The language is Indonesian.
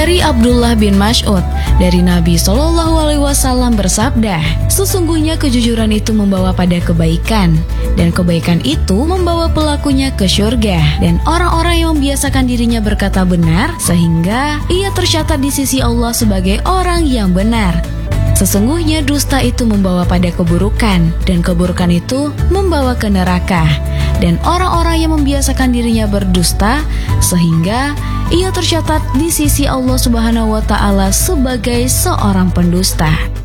Dari Abdullah bin Mas'ud, dari Nabi SAW bersabda, sesungguhnya kejujuran itu membawa pada kebaikan, dan kebaikan itu membawa pelakunya ke surga, dan orang-orang yang membiasakan dirinya berkata benar, sehingga ia tercatat di sisi Allah sebagai orang yang benar. Sesungguhnya dusta itu membawa pada keburukan, dan keburukan itu membawa ke neraka. Dan orang-orang yang membiasakan dirinya berdusta, sehingga ia tercatat di sisi Allah Subhanahu wa Ta'ala sebagai seorang pendusta.